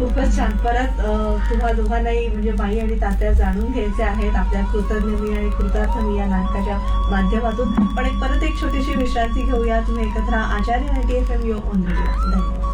खूपच छान. परत तुम्हा दोघांनाही म्हणजे बाई आणि तात्या जाणून घ्यायचे आहेत आपल्या कृतज्ञ मी आणि कृतार्थ मी या नाटकाच्या माध्यमातून. पण परत एक छोटीशी विश्रांती घेऊया. तुम्ही एकत्र आचार्य 90 FM ओन रेडिओ. धन्यवाद.